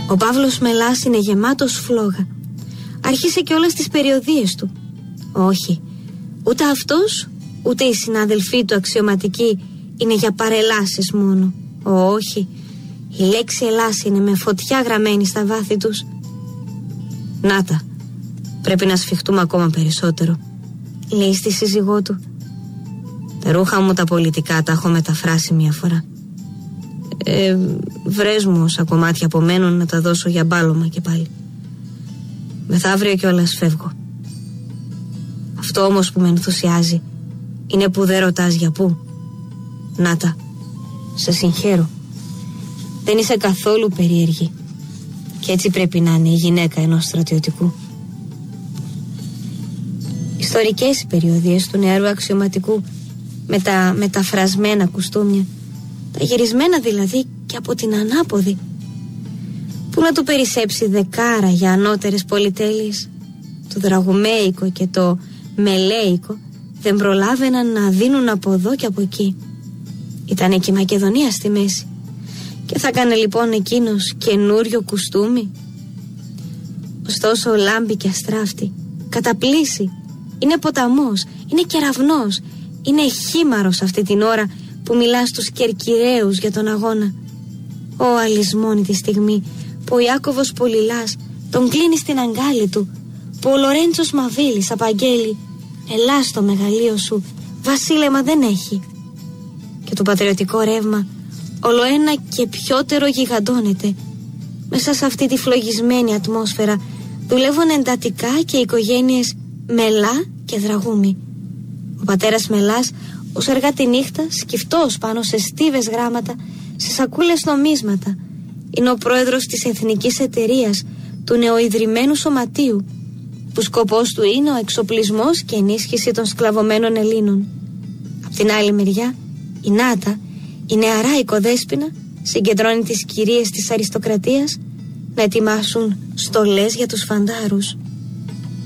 Ο Παύλος Μελάς είναι γεμάτος φλόγα. Άρχισε και όλες τις περιοδίες του. Όχι, ούτε αυτός ούτε οι συνάδελφοί του αξιωματικοί είναι για παρελάσεις μόνο. Όχι, η λέξη Ελλάς είναι με φωτιά γραμμένη στα βάθη τους. Νάτα, πρέπει να σφιχτούμε ακόμα περισσότερο, λέει στη σύζυγό του. Τα ρούχα μου τα πολιτικά τα έχω μεταφράσει μια φορά. Βρες μου όσα κομμάτια απομένουν να τα δώσω για μπάλωμα και πάλι. Μεθαύριο κιόλας φεύγω. Αυτό όμως που με ενθουσιάζει είναι που δεν ρωτάς για πού. Νάτα, σε συγχαίρω. Δεν είσαι καθόλου περίεργη. Και έτσι πρέπει να είναι η γυναίκα ενός στρατιωτικού. Ιστορικές οι περιοδίες του νεαρού αξιωματικού, με τα μεταφρασμένα κουστούμια, τα γυρισμένα δηλαδή και από την ανάποδη. Πού να του περισσέψει δεκάρα για ανώτερες πολυτέλειες. Το δραγουμέικο και το μελέικο δεν προλάβαιναν να δίνουν από εδώ και από εκεί. Ήταν και η Μακεδονία στη μέση. Και θα έκανε λοιπόν εκείνος καινούριο κουστούμι. Ωστόσο λάμπει και αστράφτη, καταπλήσει. Είναι ποταμός, είναι κεραυνός, είναι χήμαρος αυτή την ώρα που μιλά στους Κερκυραίους για τον αγώνα. Ω αλυσμόνη τη στιγμή που ο Ιάκωβος Πολυλάς τον κλείνει στην αγκάλη του, που ο Λορέντσος Μαβίλης απαγγέλει «Ελά στο μεγαλείο σου, βασίλεμα δεν έχει». Και το πατριωτικό ρεύμα ολοένα και πιότερο γιγαντώνεται. Μέσα σε αυτή τη φλογισμένη ατμόσφαιρα δουλεύουν εντατικά και οι οικογένειες Μελά και Δραγούμη. Ο πατέρας Μελάς ως αργά τη νύχτα, σκυφτός πάνω σε στίβες γράμματα, σε σακούλες νομίσματα, είναι ο πρόεδρος της Εθνικής Εταιρείας του νεοειδρυμένου σωματείου, που σκοπός του είναι ο εξοπλισμός και ενίσχυση των σκλαβωμένων Ελλήνων. Απ' την άλλη μεριά, η Νάτα, η νεαρά οικοδέσποινα, συγκεντρώνει τις κυρίες της αριστοκρατίας να ετοιμάσουν στολές για τους φαντάρους.